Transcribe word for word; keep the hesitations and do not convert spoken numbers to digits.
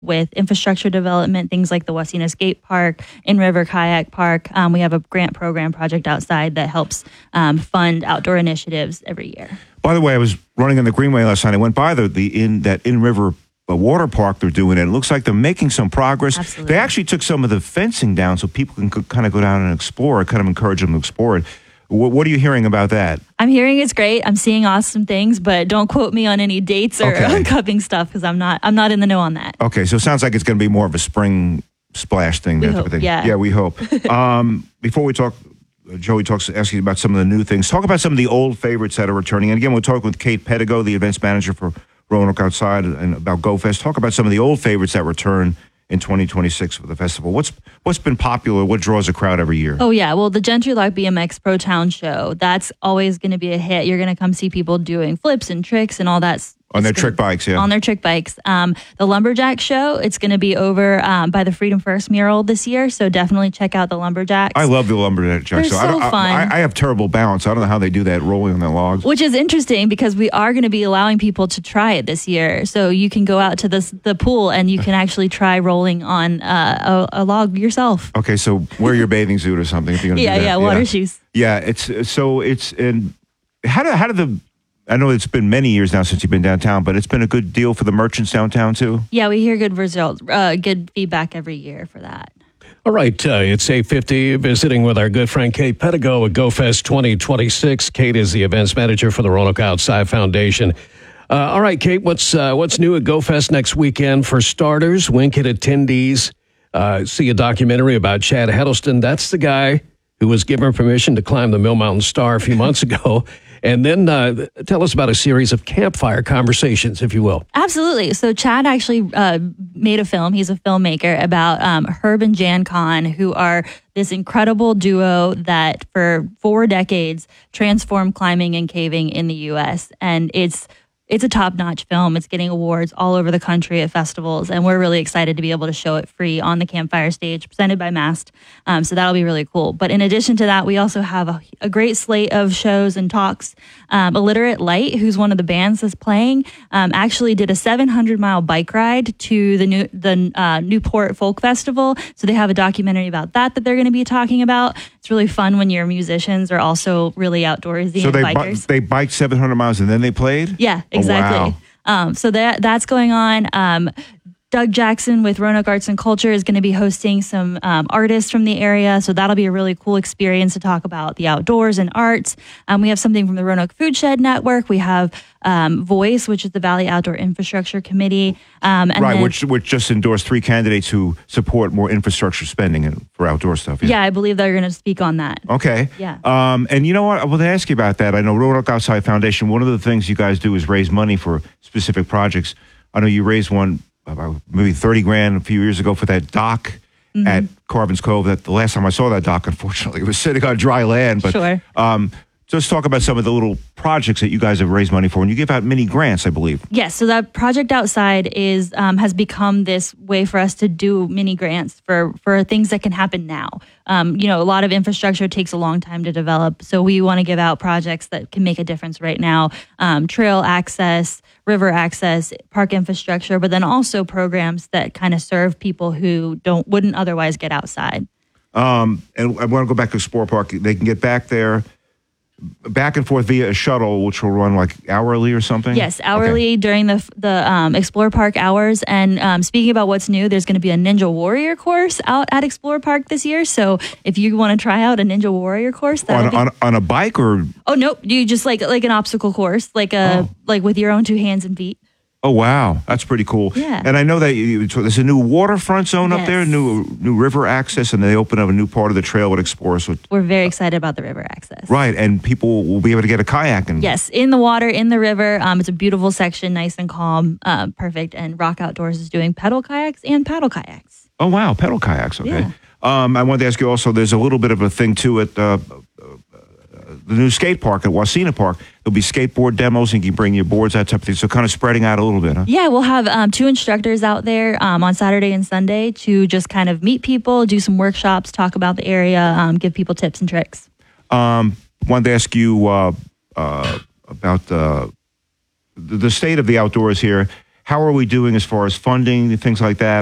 with infrastructure development, things like the Wasina Skate Park, In-River Kayak Park. Um, we have a grant program Project Outside that helps um, fund outdoor initiatives every year. By the way, I was running on the Greenway last night. I went by the, the in that In-River uh, water park they're doing it. It looks like they're making some progress. Absolutely. They actually took some of the fencing down so people can c- kind of go down and explore. I kind of encourage them to explore it. What, what are you hearing about that? I'm hearing it's great. I'm seeing awesome things, but don't quote me on any dates or Okay. upcoming stuff because I'm not I'm not in the know on that. Okay, so it sounds like it's going to be more of a spring splash thing. We that hope, type of thing. yeah. Yeah, we hope. um, before we talk, Joey talks, asks you about some of the new things. Talk about some of the old favorites that are returning. And again, we'll talk with Kate Pedigo, the events manager for Roanoke Outside, and about GoFest. Talk about some of the old favorites that return in twenty twenty-six for the festival. What's what's been popular? What draws a crowd every year? Oh, yeah. Well, the Gentry Lock B M X Pro Town Show, that's always going to be a hit. You're going to come see people doing flips and tricks and all that. On their It's trick gonna- bikes, yeah. On their trick bikes. Um, the Lumberjack Show, it's going to be over um, by the Freedom First mural this year, so definitely check out the Lumberjacks. I love the lumberjack. They're I so don't- I, fun. I, I have terrible balance. I don't know how they do that rolling on their logs. Which is interesting because we are going to be allowing people to try it this year. So you can go out to this, the pool and you can actually try rolling on uh, a, a log yourself. Okay, so wear your bathing suit or something if you're going to Yeah, do that. yeah, water shoes. Yeah, it's so it's in. How do how do the? I know it's been many years now since you've been downtown, but it's been a good deal for the merchants downtown too. Yeah, we hear good results, uh, good feedback every year for that. All right, uh, it's eight fifty, visiting with our good friend Kate Pedigo at GoFest twenty twenty-six. Kate is the events manager for the Roanoke Outside Foundation. Uh, all right, Kate, what's uh, what's new at GoFest next weekend? For starters, when can attendees uh, see a documentary about Chad Heddleston? That's the guy who was given permission to climb the Mill Mountain Star a few months ago. And then uh, tell us about a series of campfire conversations, if you will. Absolutely. So Chad actually uh, made a film. He's a filmmaker about um, Herb and Jan Kahn, who are this incredible duo that for four decades transformed climbing and caving in the U S. And it's It's a top-notch film. It's getting awards all over the country at festivals, and we're really excited to be able to show it free on the Campfire stage, presented by MAST. Um, so that'll be really cool. But in addition to that, we also have a, a great slate of shows and talks. Um, Illiterate Light, who's one of the bands that's playing, um, actually did a seven hundred mile bike ride to the new the uh, Newport Folk Festival. So they have a documentary about that that they're going to be talking about. It's really fun when your musicians are also really outdoorsy So and they bikers. bi- they biked seven hundred miles and then they played? Yeah, Oh, exactly. wow. Um, so that that's going on. Um, Doug Jackson with Roanoke Arts and Culture is going to be hosting some um, artists from the area. So that'll be a really cool experience to talk about the outdoors and arts. Um, we have something from the Roanoke Food Shed Network. We have um, Voice, which is the Valley Outdoor Infrastructure Committee. Um, and Right, then, which which just endorsed three candidates who support more infrastructure spending in- for outdoor stuff. yeah, I believe they're going to speak on that. Okay. Yeah. Um, and you know what? I want to ask you about that. I know Roanoke Outside Foundation, one of the things you guys do is raise money for specific projects. I know you raised one about maybe thirty grand a few years ago for that dock Mm-hmm. at Carvin's Cove. That the last time I saw that dock, unfortunately, it was sitting on dry land. But Sure. um, just talk about some of the little projects that you guys have raised money for. And you give out mini grants, I believe. Yes, so that Project Outside is um, has become this way for us to do mini grants for for things that can happen now. Um, you know, a lot of infrastructure takes a long time to develop, so we want to give out projects that can make a difference right now. Um, trail access, river access, park infrastructure, but then also programs that kind of serve people who don't wouldn't otherwise get outside. Um, and I want to go back to Explore Park. They can get back there, back and forth via a shuttle, which will run like hourly or something? Yes, hourly Okay. during the the um, Explore Park hours. And um, speaking about what's new, there's going to be a Ninja Warrior course out at Explore Park this year. So if you want to try out a Ninja Warrior course, that'll On, be. on, on a bike or? Oh no, you just like like an obstacle course, like a Oh. like with your own two hands and feet. Oh, wow. That's pretty cool. Yeah. And I know that you, so there's a new waterfront zone up there, Yes. new new river access, and they open up a new part of the trail with Explorers. So, We're very excited about the river access. right, and people will be able to get a kayak. And, Yes, in the water, in the river. Um, it's a beautiful section, nice and calm, um, perfect. And Rock Outdoors is doing pedal kayaks and paddle kayaks. Oh, wow, pedal kayaks, okay. Yeah. Um, I wanted to ask you also, there's a little bit of a thing, too, at uh, uh, the new skate park at Wasina Park. There'll be skateboard demos, and you can bring your boards, that type of thing. So kind of spreading out a little bit, huh? Yeah, we'll have um, two instructors out there um, on Saturday and Sunday to just kind of meet people, do some workshops, talk about the area, um, give people tips and tricks. Um, wanted to ask you uh, uh, about uh, the the state of the outdoors here. how are we doing as far as funding, things like that?